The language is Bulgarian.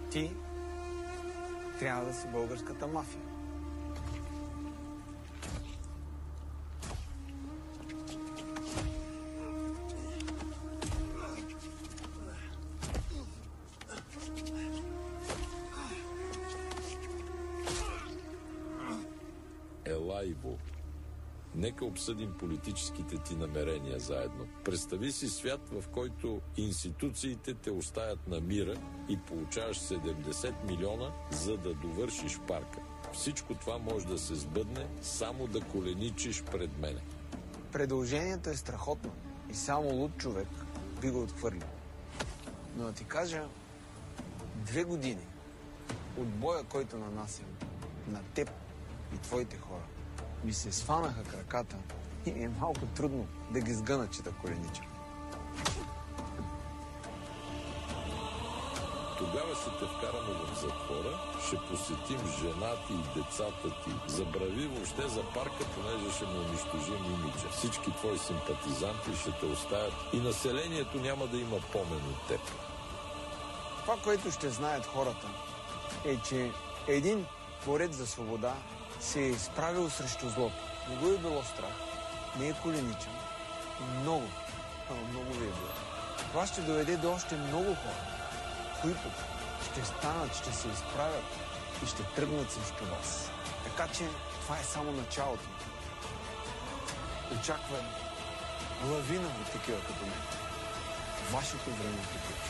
Ти трябва да си българската мафия. Ела, Иво. Нека обсъдим политическите ти намерения заедно. Представи си свят, в който институциите те оставят на мира и получаваш 70 милиона, за да довършиш парка. Всичко това може да се сбъдне, само да коленичиш пред мене. Предложението е страхотно и само луд човек би го отхвърлил. Но да ти кажа, 2 години от боя, който нанасям на теб и твоите хора, ми се сванаха краката и ми е малко трудно да ги сгъна, че да коленичам. Тогава ще те вкараме в затвора, ще посетим жена ти и децата ти. Забрави въобще за парка, понеже ще му унищожим имиджа. Всички твои симпатизанти ще те оставят и населението няма да има помен от теб. Това, което ще знаят хората, е, че един борец за свобода се е изправил срещу злото. Не го е било страх, не е коленичен. Много ви е било. Това ще доведе до още много хора, които ще станат, ще се изправят и ще тръгнат срещу вас. Така че това е само началото. Очаквай лавина от такива като мен. Вашето време приключи.